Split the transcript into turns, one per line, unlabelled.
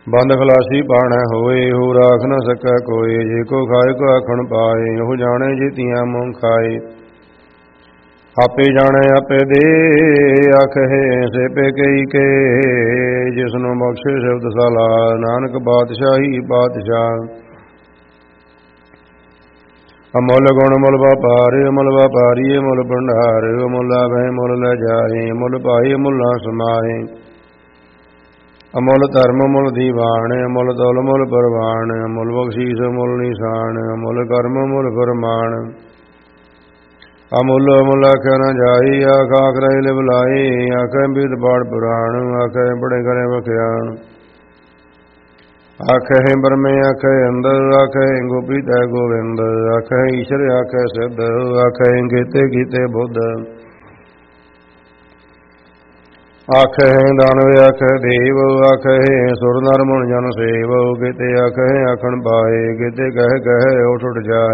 ਬੰਦ ਖਲਾਸੀ ਪਾਣੈ ਹੋਏ, ਹੋ ਰਾਖ ਨ ਸਕੈ ਕੋਏ। ਜੇ ਕੋ ਖਾਏ ਕੋ ਆਖਣ ਪਾਏ, ਉਹ ਜਾਣੇ ਜੀਤੀਆਂ ਮੂੰਹ ਖਾਏ। ਆਪੇ ਜਾਣੈ ਆਪੇ ਦੇ, ਆਖੇ ਸੇਪੇ ਕਈ ਕੇ। ਜਿਸਨੂੰ ਬਖਸ਼ੇ ਸ਼ਬਦ ਸਾਲਾ, ਨਾਨਕ ਬਾਦਸ਼ਾਹੀ ਬਾਦਸ਼ਾਹ। ਅਮੁੱਲ ਗੁਣ ਮੁੱਲ ਵਪਾਰ, ਅਮੁੱਲ ਵਪਾਰੀ ਮੁੱਲ ਭੰਡਾਰ। ਅਮੁੱਲ ਆਵੈ ਮੁੱਲ ਲੈ ਜਾਏ, ਮੁੱਲ ਪਾਏ ਮੁੱਲਾਂ ਸਮਾਏ। ਅਮੁੱਲ ਧਰਮ ਮੁੱਲ ਦੀਵਾਨ, ਅਮੁੱਲ ਦੌਲ ਮੁੱਲ ਪਰਵਾਨ। ਅਮੁੱਲ ਬਖਸ਼ੀਸ ਮੁੱਲ ਨਿਸ਼ਾਨ, ਅਮੁੱਲ ਕਰਮ ਮੁੱਲ ਫਰਮਾਨ। ਅਮੁੱਲ ਅਮੁੱਲ ਆਖਿਆ ਨ ਜਾਈ, ਆਖ ਆਖ ਰਹੇ ਲਿਵ ਲਾਈ। ਆਖੇ ਬਿਦ ਪਾਠ ਪੁਰਾਣ, ਆਖੇ ਬੜੇ ਕਰੇ ਵਖਿਆਣ। ਆਖੇ ਬਰਮੇ ਆਖੇ ਅੰਦਰ, ਆਖੇ ਗੋਪੀ ਤੈ ਗੋਵਿੰਦ। ਆਖੇ ਈਸ਼ਰ ਆਖੇ ਸਿੱਧ, ਆਖੇ ਕੀਤੇ ਕੀਤੇ ਬੁੱਧ। ਆਖੇ ਦਾਨਵ ਆਖੇ ਦੇਵ, ਆਖੇ ਸੁਰ ਨਰ ਮੁਨ ਜਨ ਸੇਵ। ਕਿਤੇ ਆਖੇ ਆਖਣ ਪਾਏ, ਕਿਤੇ ਕਹਿ ਕਹਿ ਉਠ ਉਠ ਜਾਏ।